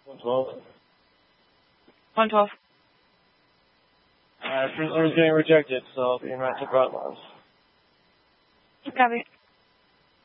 112. 112. Prisoner's getting rejected, so you're not to broadlines. Copy.